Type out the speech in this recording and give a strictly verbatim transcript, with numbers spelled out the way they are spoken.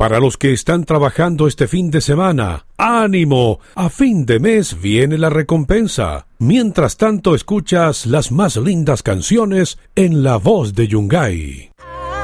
Para los que están trabajando este fin de semana, ¡ánimo! A fin de mes viene la recompensa. Mientras tanto, escuchas las más lindas canciones en la voz de Yungay.